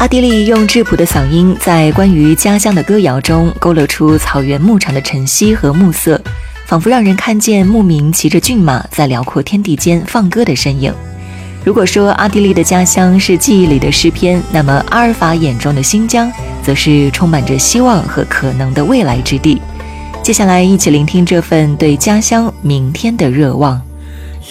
阿地利用质朴的嗓音，在关于家乡的歌谣中勾勒出草原牧场的晨曦和暮色，仿佛让人看见牧民骑着骏马在辽阔天地间放歌的身影。如果说阿地利的家乡是记忆里的诗篇，那么阿尔法眼中的新疆则是充满着希望和可能的未来之地。接下来一起聆听这份对家乡明天的热望。